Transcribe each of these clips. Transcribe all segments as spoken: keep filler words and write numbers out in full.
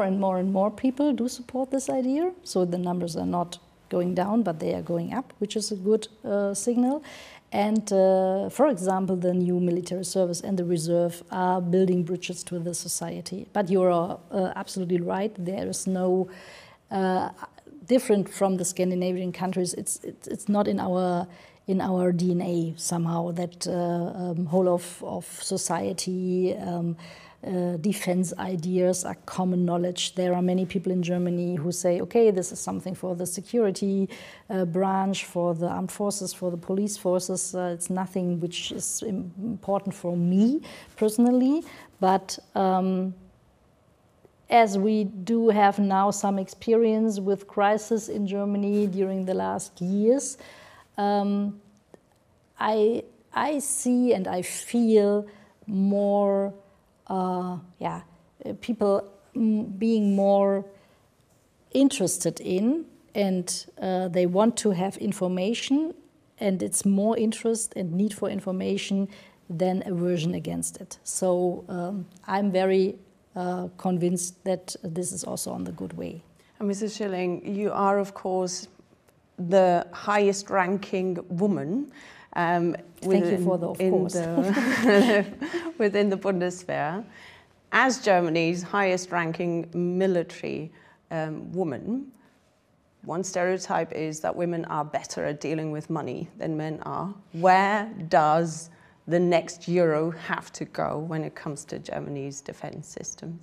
and more and more people do support this idea. So the numbers are not going down, but they are going up, which is a good uh, signal. And uh, for example, the new military service and the reserve are building bridges to the society. But you are uh, absolutely right. There is no uh, different from the Scandinavian countries. It's it's, it's not in our in our D N A somehow that uh, um, whole of of society. Um, Uh, defense ideas are common knowledge. There are many people in Germany who say, okay, this is something for the security uh, branch, for the armed forces, for the police forces. Uh, it's nothing which is important for me personally. But um, as we do have now some experience with crisis in Germany during the last years, um, I, I see and I feel more Uh, yeah, people being more interested in, and uh, they want to have information, and it's more interest and need for information than aversion against it. So um, I'm very uh, convinced that this is also on the good way. And Missus Schilling, you are of course the highest ranking woman Um, Thank within, you for the, of course. The, within the Bundeswehr. As Germany's highest ranking military um, woman, one stereotype is that women are better at dealing with money than men are. Where does the next euro have to go when it comes to Germany's defense systems?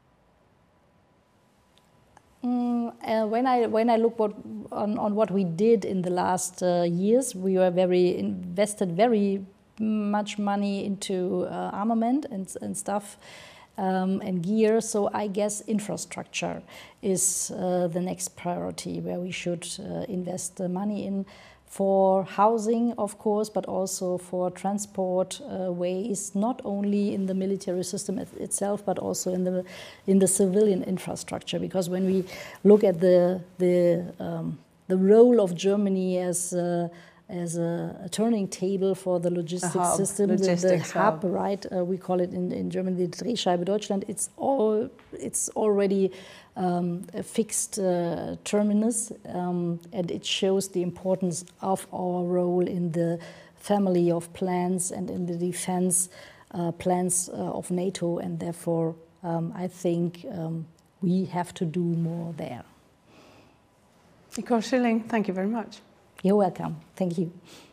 Mm, uh, when I when I look what, on, on what we did in the last uh, years, we were very invested very much money into uh, armament and, and stuff um, and gear. So I guess infrastructure is uh, the next priority where we should uh, invest the money in, for housing, of course, but also for transport uh, ways, not only in the military system it itself, but also in the in the civilian infrastructure. Because when we look at the the um, the role of Germany as uh, as a, a turning table for the logistics hub, system, logistics the, the hub, hub. right? Uh, we call it in, in Germany the Drehscheibe Deutschland. It's all it's already um, a fixed uh, terminus, um, and it shows the importance of our role in the family of plans and in the defense uh, plans uh, of NATO, and therefore um, I think um, we have to do more there. Nicole Schilling, thank you very much. You're welcome. Thank you.